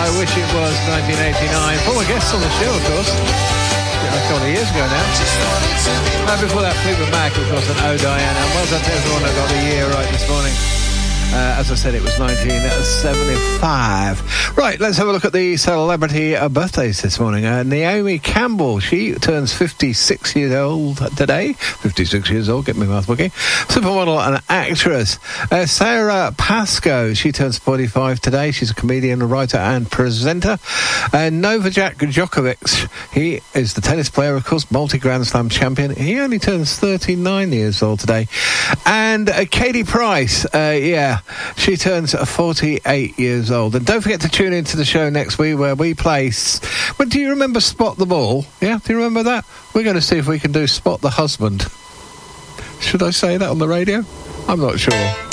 I Wish It Was 1989. Former guests on the show, of course. A couple of years ago now. Before that, Fleetwood Mac, of course, and Oh Diana. Well done to everyone that got the year right this morning. As I said, it was 1975. Right, let's have a look at the celebrity birthdays this morning. Naomi Campbell, she turns 56 years old today. 56 years old, get me mouth bookie. Supermodel and actress. Sarah Pascoe, she turns 45 today. She's a comedian, writer and presenter. Novak Djokovic, he is the tennis player, of course, multi-Grand Slam champion. He only turns 39 years old today. And Katie Price, she turns 48 years old. And don't forget to tune into the show next week where we play... But do you remember Spot the Ball? Yeah, do you remember that? We're going to see if we can do Spot the Husband. Should I say that on the radio? I'm not sure.